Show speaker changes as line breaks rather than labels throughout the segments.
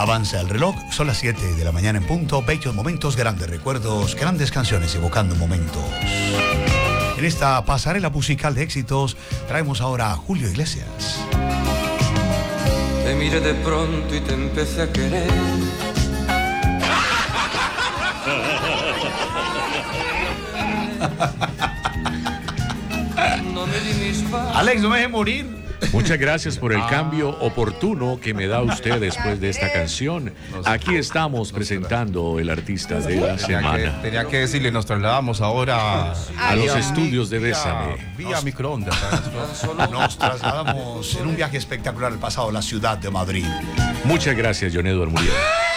Avanza el reloj, son las 7 de la mañana en punto. Bellos momentos, grandes recuerdos, grandes canciones evocando momentos. En esta pasarela musical de éxitos traemos ahora a Julio Iglesias.
Te miré de pronto y te empecé a querer.
Alex, no me deje morir.
Muchas gracias por el cambio oportuno que me da usted después de esta canción. Aquí estamos presentando el artista de la semana.
Tenía que decirle, nos trasladamos ahora
a los estudios de Bésame.
Vía microondas.
Nos trasladamos en un viaje espectacular al pasado, la ciudad de Madrid.
Muchas gracias, John Edward Muriel.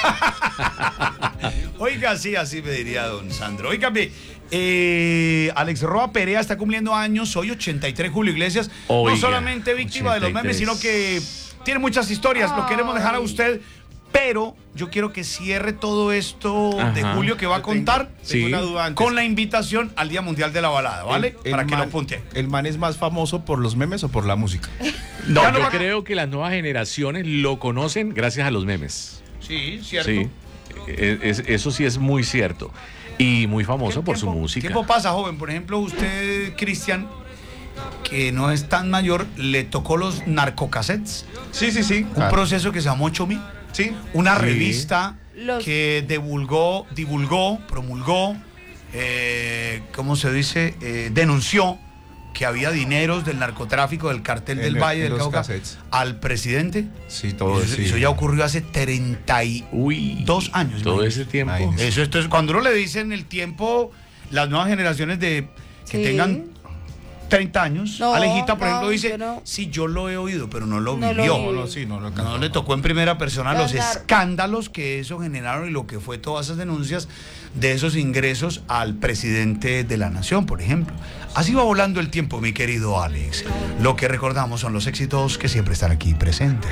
Oiga, sí, así me diría don Sandro. Óigame, Alex Roa Perea está cumpliendo años, hoy 83, Julio Iglesias.
Oiga,
no solamente víctima
83.
de los memes, sino que tiene muchas historias. Lo queremos dejar a usted, pero yo quiero que cierre todo esto de Julio que va a contar con la invitación al Día Mundial de la Balada, ¿vale? Para que lo apunte.
¿El man es más famoso por los memes o por la música?
No, yo creo que las nuevas generaciones lo conocen gracias a los memes.
Sí, cierto.
Sí, eso sí es muy cierto. Y muy famoso por su música.
¿Qué tiempo pasa, joven? Por ejemplo, usted, Cristian, que no es tan mayor, le tocó los narcocassettes.
Sí.
Un proceso que se llamó Chomi.
Sí.
Una revista que promulgó, ¿cómo se dice? Denunció que había dineros del narcotráfico, del cartel del Valle del Cauca al presidente.
Sí, todo eso.
Eso ya ocurrió hace 32 años.
Todo ese tiempo.
Eso, esto es, cuando uno le dicen el tiempo, las nuevas generaciones que tengan 30 años. Alejita, por ejemplo, dice, sí, yo lo he oído, pero no lo vivió. No le tocó en primera persona los escándalos que eso generaron y lo que fue todas esas denuncias de esos ingresos al presidente de la nación, por ejemplo. Así va volando el tiempo, mi querido Alex. Lo que recordamos son los éxitos que siempre están aquí presentes.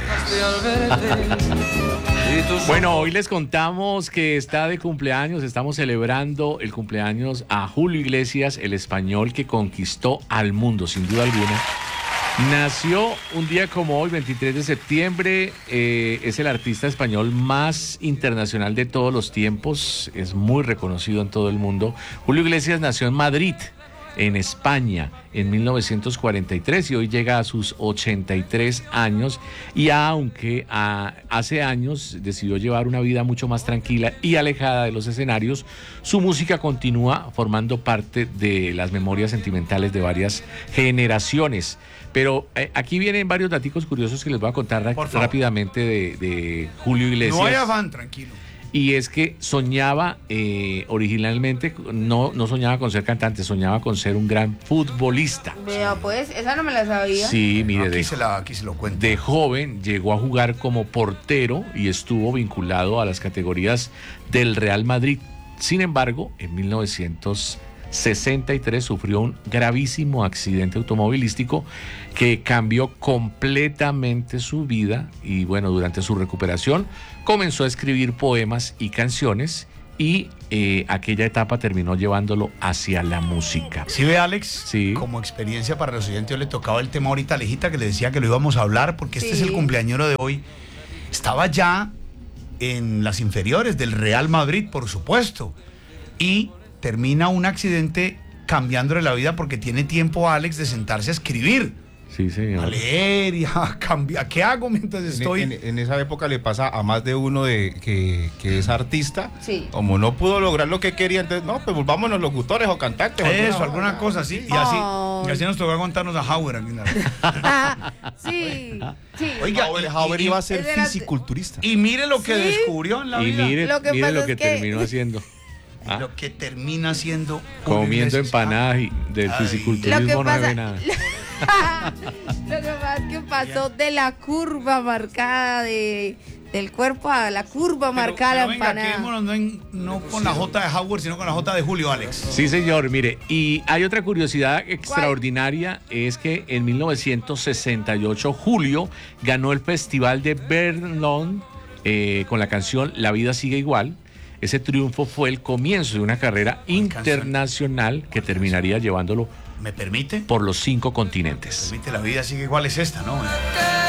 Bueno, hoy les contamos que está de cumpleaños, estamos celebrando el cumpleaños a Julio Iglesias, el español que conquistó al mundo, sin duda alguna. Nació un día como hoy, 23 de septiembre, es el artista español más internacional de todos los tiempos, es muy reconocido en todo el mundo. Julio Iglesias nació en Madrid, en España, en 1943 y hoy llega a sus 83 años y aunque hace años decidió llevar una vida mucho más tranquila y alejada de los escenarios, su música continúa formando parte de las memorias sentimentales de varias generaciones. Pero aquí vienen varios daticos curiosos que les voy a contar rápidamente de Julio Iglesias.
No hay afán, tranquilo.
Y es que soñaba originalmente, no soñaba con ser cantante, soñaba con ser un gran futbolista.
Vea, pues, esa no me la sabía.
Sí, mire,
aquí se lo cuento.
De joven llegó a jugar como portero y estuvo vinculado a las categorías del Real Madrid. Sin embargo, en 1963 sufrió un gravísimo accidente automovilístico que cambió completamente su vida y bueno, durante su recuperación comenzó a escribir poemas y canciones y aquella etapa terminó llevándolo hacia la música.
¿Sí ve, Alex?
Sí.
Como experiencia para los oyentes, yo le tocaba el tema ahorita a Alejita, que le decía que lo íbamos a hablar porque este es el cumpleañero de hoy. Estaba ya en las inferiores del Real Madrid, por supuesto, y termina un accidente cambiándole la vida porque tiene tiempo, Alex, de sentarse a escribir.
Sí, señor.
A leer y a cambiar. ¿Qué hago mientras estoy?
En esa época le pasa a más de uno que es artista.
Sí.
Como no pudo lograr lo que quería, entonces, no, pues volvámonos locutores o cantantes.
Eso, alguna cosa así. Y así nos tocó contarnos a Howard aquí.
Sí.
Oiga,
Howard iba a ser fisiculturista.
Y mire lo que descubrió en la vida.
Y mire lo que terminó haciendo.
Lo que termina siendo
comiendo empanadas y del fisiculturismo no se ve nada.
Lo que pasa es que pasó de la curva marcada del cuerpo a la curva marcada la empanada.
Quedémonos no con la J de Howard, sino con la J de Julio, Alex.
Sí, señor, mire, y hay otra curiosidad extraordinaria, es que en 1968 Julio ganó el Festival de Berlín con la canción La vida sigue igual. Ese triunfo fue el comienzo de una carrera internacional que terminaría llevándolo
¿Me permite?
por los 5 continentes.
La vida sigue igual, es esta, ¿no?